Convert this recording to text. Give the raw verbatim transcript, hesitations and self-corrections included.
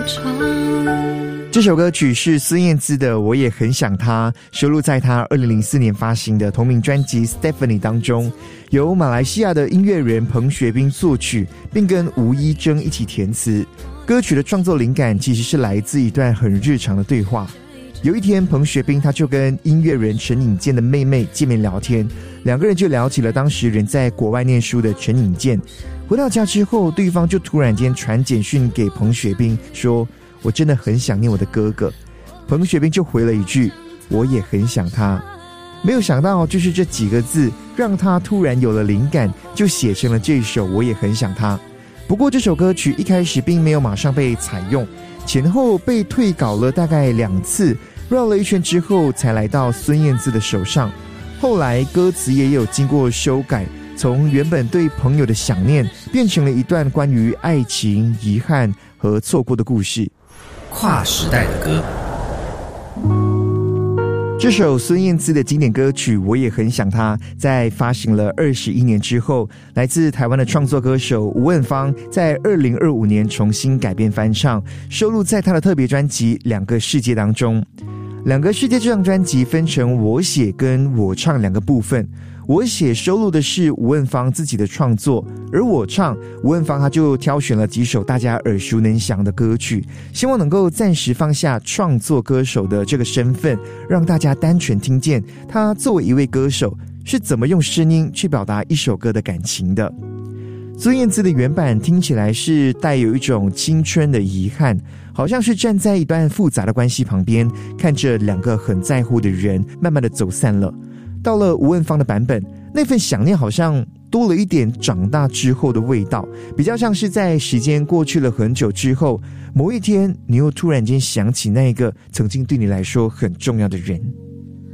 这首歌曲是孙燕姿的《我也很想他》，收录在她二零零四年发行的同名专辑《Stephanie》当中，由马来西亚的音乐人彭学斌作曲，并跟吴依珍一起填词。歌曲的创作灵感其实是来自一段很日常的对话。有一天，彭学斌他就跟音乐人陈颖健的妹妹见面聊天，两个人就聊起了当时人在国外念书的陈颖健。回到家之后，对方就突然间传简讯给彭学斌说，我真的很想念我的哥哥。彭学斌就回了一句，我也很想他。没有想到就是这几个字让他突然有了灵感，就写成了这首我也很想他。不过这首歌曲一开始并没有马上被采用，前后被退稿了大概两次，绕了一圈之后才来到孙燕姿的手上。后来歌词也有经过修改，从原本对朋友的想念变成了一段关于爱情、遗憾和错过的故事。 跨时代的歌， 这首孙燕姿的经典歌曲《我也很想他》在发行了二十一年之后，来自台湾的创作歌手吴汶芳在二零二五年重新改编翻唱，收录在他的特别专辑《两个世界》当中。两个世界这张专辑分成我写跟我唱两个部分，我写收录的是吴汶芳自己的创作，而我唱吴汶芳他就挑选了几首大家耳熟能详的歌曲，希望能够暂时放下创作歌手的这个身份，让大家单纯听见他作为一位歌手是怎么用声音去表达一首歌的感情的。孙燕姿的原版听起来是带有一种青春的遗憾，好像是站在一段复杂的关系旁边，看着两个很在乎的人慢慢的走散了。到了吴汶芳的版本，那份想念好像多了一点长大之后的味道，比较像是在时间过去了很久之后，某一天你又突然间想起那一个曾经对你来说很重要的人。